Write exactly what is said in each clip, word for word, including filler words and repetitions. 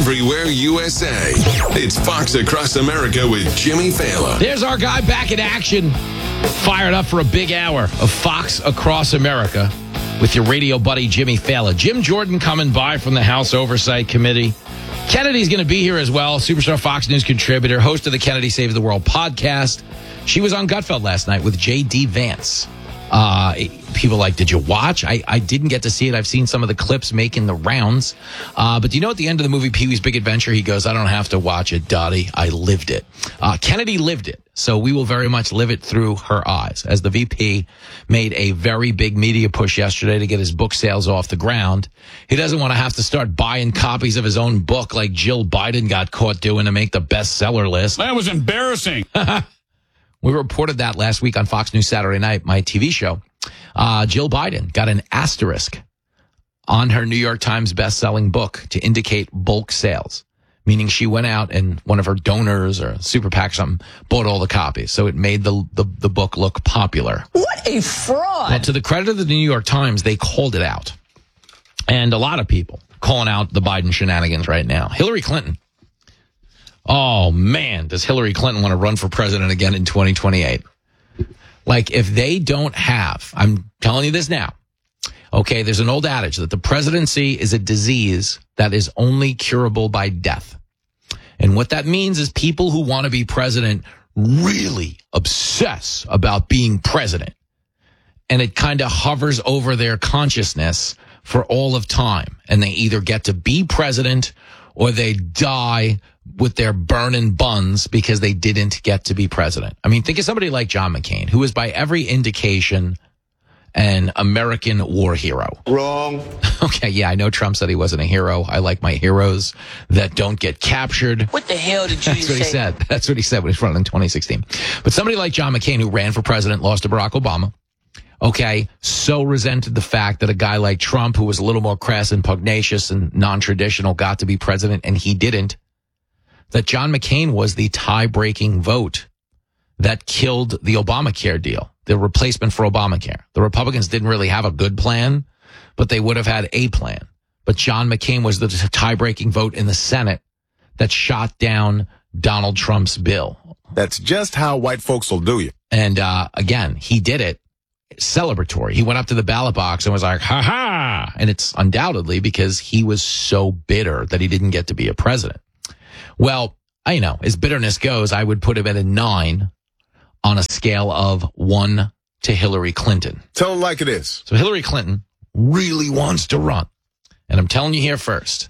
everywhere U S A. It's Fox Across America with Jimmy Fallon. There's our guy back in action. Fired up for a big hour of Fox Across America with your radio buddy, Jimmy Fallon. Jim Jordan coming by from the House Oversight Committee. Kennedy's going to be here as well. Superstar Fox News contributor, host of the Kennedy Saves the World podcast. She was on Gutfeld last night with J D. Vance. Uh, people like, did you watch? I, I didn't get to see it. I've seen some of the clips making the rounds. Uh, but do you know at the end of the movie Pee-wee's Big Adventure, he goes, I don't have to watch it, Dottie. I lived it. Uh, Kennedy lived it. So we will very much live it through her eyes. As the V P made a very big media push yesterday to get his book sales off the ground, he doesn't want to have to start buying copies of his own book like Jill Biden got caught doing to make the bestseller list. That was embarrassing. We reported that last week on Fox News Saturday Night, my T V show. Uh, Jill Biden got an asterisk on her New York Times best-selling book to indicate bulk sales, meaning she went out and one of her donors or super PAC or something bought all the copies. So it made the, the, the book look popular. What a fraud. Well, to the credit of the New York Times, they called it out. And a lot of people calling out the Biden shenanigans right now. Hillary Clinton. Oh, man, does Hillary Clinton want to run for president again in twenty twenty-eight? Like, if they don't have, I'm telling you this now, okay, there's an old adage that the presidency is a disease that is only curable by death. And what that means is people who want to be president really obsess about being president. And it kind of hovers over their consciousness for all of time. And they either get to be president or they die with their burning buns because they didn't get to be president. I mean, think of somebody like John McCain, who is by every indication an American war hero. Wrong. Okay, yeah, I know Trump said he wasn't a hero. I like my heroes that don't get captured. What the hell did you That's say? what he said. That's what he said when he was running in twenty sixteen. But somebody like John McCain, who ran for president, lost to Barack Obama, okay, so resented the fact that a guy like Trump, who was a little more crass and pugnacious and non-traditional, got to be president, and he didn't, that John McCain was the tie-breaking vote that killed the Obamacare deal, the replacement for Obamacare. The Republicans didn't really have a good plan, but they would have had a plan. But John McCain was the tie-breaking vote in the Senate that shot down Donald Trump's bill. That's just how white folks will do you. And uh, again, he did it celebratory. He went up to the ballot box and was like, ha ha. And it's undoubtedly because he was so bitter that he didn't get to be a president. Well, I know, as bitterness goes, I would put him at a nine on a scale of one to Hillary Clinton. Tell it like it is. So Hillary Clinton really wants to run. And I'm telling you here first,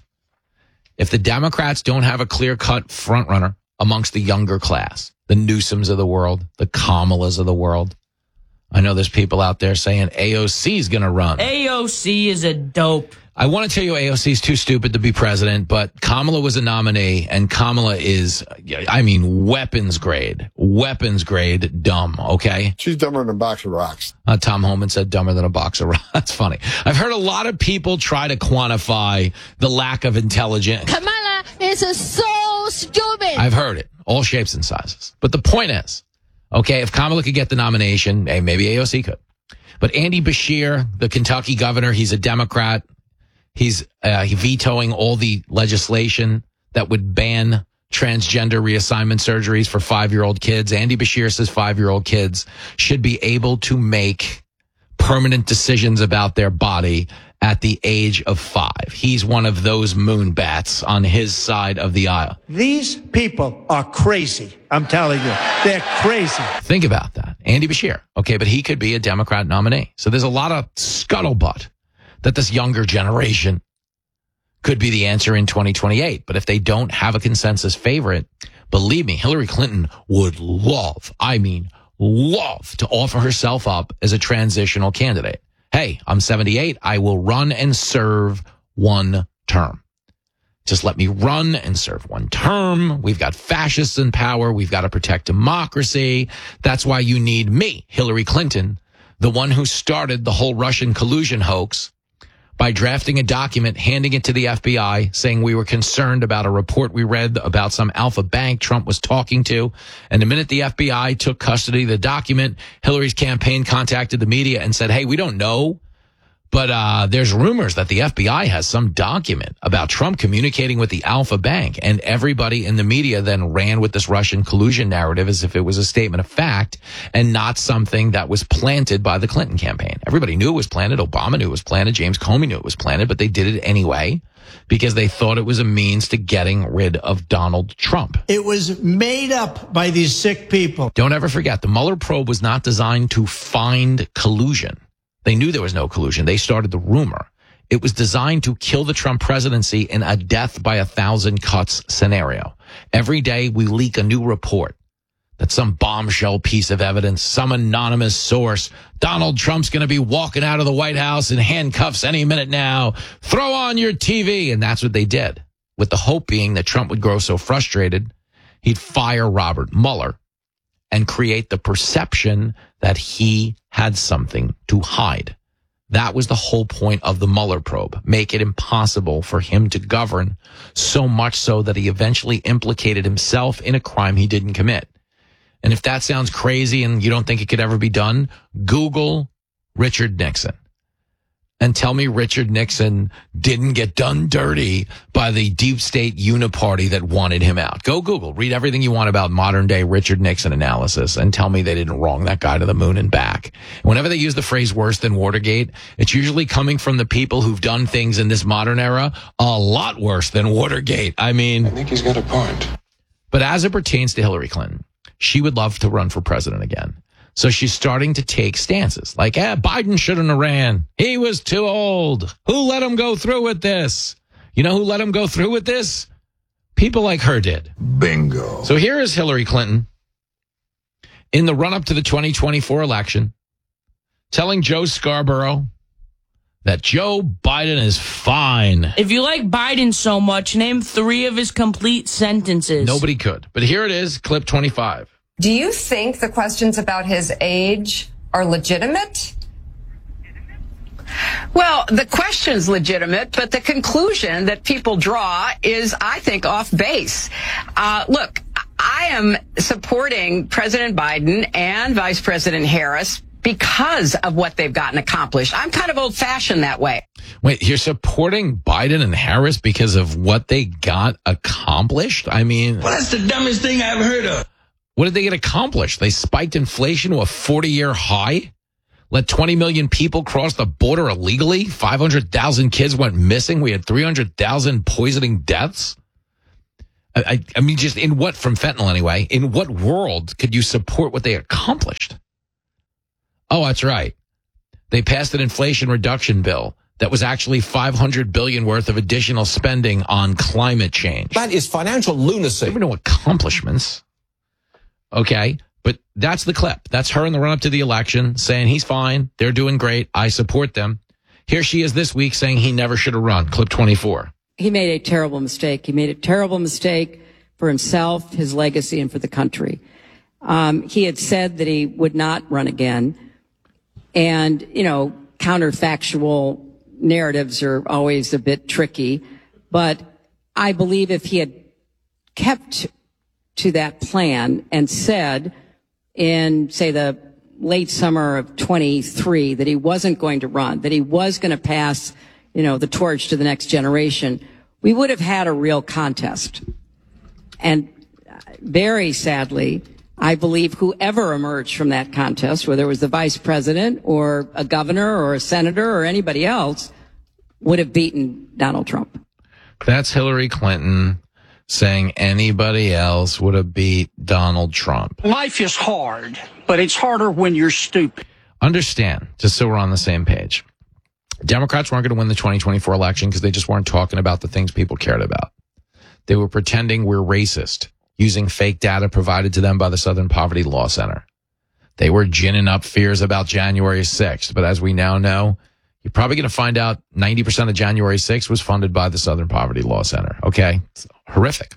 if the Democrats don't have a clear-cut frontrunner amongst the younger class, the Newsoms of the world, the Kamalas of the world, I know there's people out there saying A O C is going to run. A O C is a dope. I want to tell you A O C is too stupid to be president, but Kamala was a nominee, and Kamala is, I mean, weapons grade, weapons grade dumb, okay? She's dumber than a box of rocks. Uh, Tom Homan said dumber than a box of rocks. That's funny. I've heard a lot of people try to quantify the lack of intelligence. Kamala is so stupid. I've heard it, all shapes and sizes. But the point is, okay, if Kamala could get the nomination, hey, maybe A O C could. But Andy Beshear, the Kentucky governor, he's a Democrat. He's uh, vetoing all the legislation that would ban transgender reassignment surgeries for five-year-old kids. Andy Beshear says five-year-old kids should be able to make permanent decisions about their body at the age of five. He's one of those moonbats on his side of the aisle. These people are crazy. I'm telling you, they're crazy. Think about that. Andy Beshear. Okay, but he could be a Democrat nominee. So there's a lot of scuttlebutt that this younger generation could be the answer in twenty twenty-eight. But if they don't have a consensus favorite, believe me, Hillary Clinton would love, I mean, love to offer herself up as a transitional candidate. Hey, I'm seventy-eight. I will run and serve one term. Just let me run and serve one term. We've got fascists in power. We've got to protect democracy. That's why you need me, Hillary Clinton, the one who started the whole Russian collusion hoax, by drafting a document, handing it to the F B I, saying we were concerned about a report we read about some Alpha bank Trump was talking to. And the minute the F B I took custody of the document, Hillary's campaign contacted the media and said, hey, we don't know, But uh, there's rumors that the F B I has some document about Trump communicating with the Alpha Bank, and everybody in the media then ran with this Russian collusion narrative as if it was a statement of fact and not something that was planted by the Clinton campaign. Everybody knew it was planted. Obama knew it was planted. James Comey knew it was planted, but they did it anyway because they thought it was a means to getting rid of Donald Trump. It was made up by these sick people. Don't ever forget, the Mueller probe was not designed to find collusion. They knew there was no collusion. They started the rumor. It was designed to kill the Trump presidency in a death by a thousand cuts scenario. Every day we leak a new report that some bombshell piece of evidence, some anonymous source, Donald Trump's going to be walking out of the White House in handcuffs any minute now. Throw on your T V. And that's what they did, with the hope being that Trump would grow so frustrated, he'd fire Robert Mueller and create the perception that he had something to hide. That was the whole point of the Mueller probe. Make it impossible for him to govern, so much so that he eventually implicated himself in a crime he didn't commit. And if that sounds crazy and you don't think it could ever be done, Google Richard Nixon and tell me Richard Nixon didn't get done dirty by the deep state uniparty that wanted him out. Go Google, read everything you want about modern day Richard Nixon analysis and tell me they didn't wrong that guy to the moon and back. Whenever they use the phrase worse than Watergate, it's usually coming from the people who've done things in this modern era a lot worse than Watergate. I mean, I think he's got a point. But as it pertains to Hillary Clinton, she would love to run for president again. So she's starting to take stances like, eh, Biden shouldn't have ran. He was too old. Who let him go through with this? You know who let him go through with this? People like her did. Bingo. So here is Hillary Clinton in the run-up to the twenty twenty-four election telling Joe Scarborough that Joe Biden is fine. If you like Biden so much, name three of his complete sentences. Nobody could. But here it is, clip twenty-five. Do you think the questions about his age are legitimate? Well, the question's legitimate, but the conclusion that people draw is, I think, off base. Uh, look, I am supporting President Biden and Vice President Harris because of what they've gotten accomplished. I'm kind of old-fashioned that way. Wait, you're supporting Biden and Harris because of what they got accomplished? I mean... Well, that's the dumbest thing I've heard of. What did they get accomplished? They spiked inflation to a forty-year high, let twenty million people cross the border illegally, five hundred thousand kids went missing, we had three hundred thousand poisoning deaths. I, I, I mean, just in what, from fentanyl anyway, in what world could you support what they accomplished? Oh, that's right. They passed an inflation reduction bill that was actually five hundred billion dollars worth of additional spending on climate change. That is financial lunacy. There were no accomplishments. Okay, but that's the clip. That's her in the run-up to the election saying he's fine, they're doing great, I support them. Here she is this week saying he never should have run. Clip twenty-four. He made a terrible mistake. He made a terrible mistake for himself, his legacy, and for the country. Um, he had said that he would not run again. And, you know, counterfactual narratives are always a bit tricky. But I believe if he had kept to that plan and said in, say, the late summer of twenty-three that he wasn't going to run, that he was going to pass, you know, the torch to the next generation, we would have had a real contest. And very sadly, I believe whoever emerged from that contest, whether it was the vice president or a governor or a senator or anybody else, would have beaten Donald Trump. That's Hillary Clinton saying anybody else would have beat Donald Trump. Life is hard, but it's harder when you're stupid. Understand, just so we're on the same page. Democrats weren't going to win the twenty twenty-four election because they just weren't talking about the things people cared about. They were pretending we're racist, using fake data provided to them by the Southern Poverty Law Center. They were ginning up fears about January sixth, but as we now know, you're probably going to find out ninety percent of January sixth was funded by the Southern Poverty Law Center. Okay? It's horrific.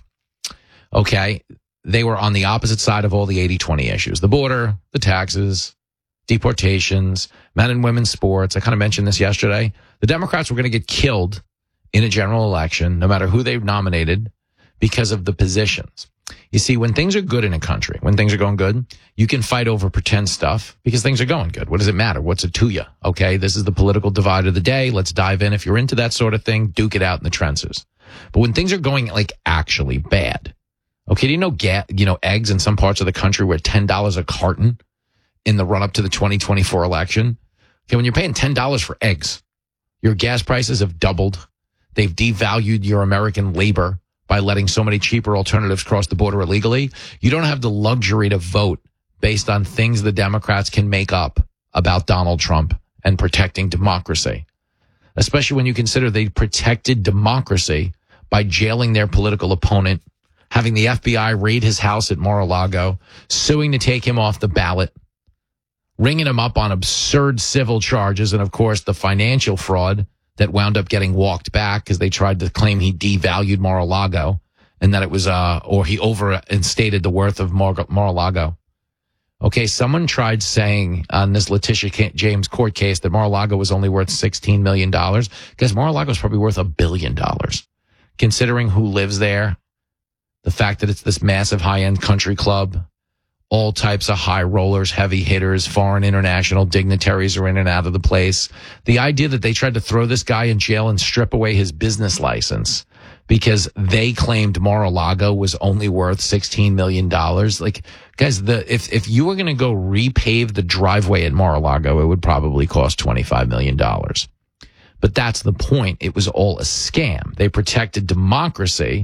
Okay? They were on the opposite side of all the eighty twenty issues. The border, the taxes, deportations, men and women's sports. I kind of mentioned this yesterday. The Democrats were going to get killed in a general election, no matter who they nominated, because of the positions. You see, when things are good in a country, when things are going good, you can fight over pretend stuff because things are going good. What does it matter? What's it to you? Okay, this is the political divide of the day. Let's dive in. If you're into that sort of thing, duke it out in the trenches. But when things are going like actually bad, okay, do you know, ga- you know, eggs in some parts of the country were ten dollars a carton in the run up to the twenty twenty-four election? Okay, when you're paying ten dollars for eggs, your gas prices have doubled. They've devalued your American labor by letting so many cheaper alternatives cross the border illegally. You don't have the luxury to vote based on things the Democrats can make up about Donald Trump and protecting democracy, especially when you consider they protected democracy by jailing their political opponent, having the F B I raid his house at Mar-a-Lago, suing to take him off the ballot, ringing him up on absurd civil charges, and, of course, the financial fraud that wound up getting walked back because they tried to claim he devalued Mar-a-Lago and that it was, uh, or he overstated the worth of Mar- Mar-a-Lago. Okay, someone tried saying on this Letitia James court case that Mar-a-Lago was only worth sixteen million dollars because Mar-a-Lago is probably worth a billion dollars. Considering who lives there, the fact that it's this massive high-end country club, all types of high rollers, heavy hitters, foreign international dignitaries are in and out of the place. The idea that they tried to throw this guy in jail and strip away his business license because they claimed Mar-a-Lago was only worth sixteen million dollars. Like, guys, the if, if you were going to go repave the driveway at Mar-a-Lago, it would probably cost twenty-five million dollars. But that's the point. It was all a scam. They protected democracy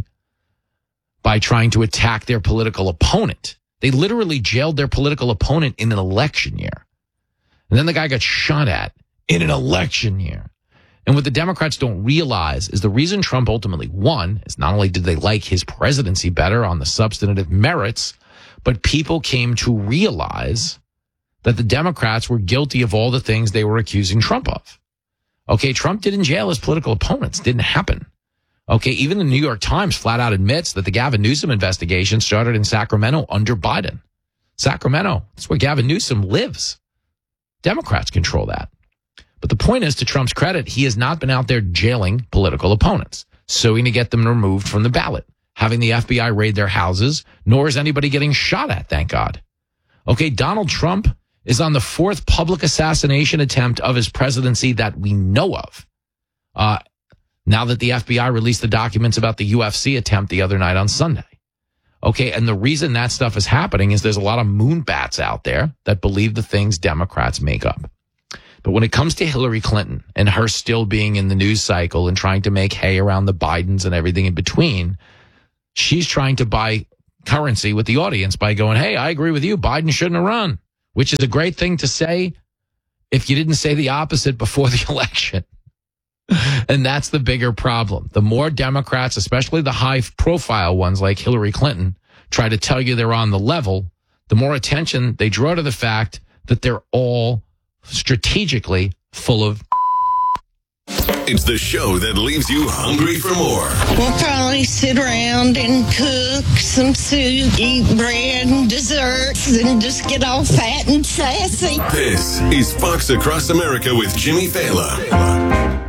by trying to attack their political opponent. They literally jailed their political opponent in an election year. And then the guy got shot at in an election year. And what the Democrats don't realize is the reason Trump ultimately won is not only did they like his presidency better on the substantive merits, but people came to realize that the Democrats were guilty of all the things they were accusing Trump of. Okay, Trump didn't jail his political opponents. Didn't happen. Okay, even the New York Times flat out admits that the Gavin Newsom investigation started in Sacramento under Biden. Sacramento, that's where Gavin Newsom lives. Democrats control that. But the point is, to Trump's credit, he has not been out there jailing political opponents, suing to get them removed from the ballot, having the F B I raid their houses, nor is anybody getting shot at, thank God. Okay, Donald Trump is on the fourth public assassination attempt of his presidency that we know of. Uh, Now that the F B I released the documents about the U F C attempt the other night on Sunday. Okay, and the reason that stuff is happening is there's a lot of moonbats out there that believe the things Democrats make up. But when it comes to Hillary Clinton and her still being in the news cycle and trying to make hay around the Bidens and everything in between, she's trying to buy currency with the audience by going, hey, I agree with you, Biden shouldn't have run, which is a great thing to say if you didn't say the opposite before the election. And that's the bigger problem. The more Democrats, especially the high-profile ones like Hillary Clinton, try to tell you they're on the level, the more attention they draw to the fact that they're all strategically full of. It's the show that leaves you hungry for more. We'll probably sit around and cook some soup, eat bread and desserts, and just get all fat and sassy. This is Fox Across America with Jimmy Fallon.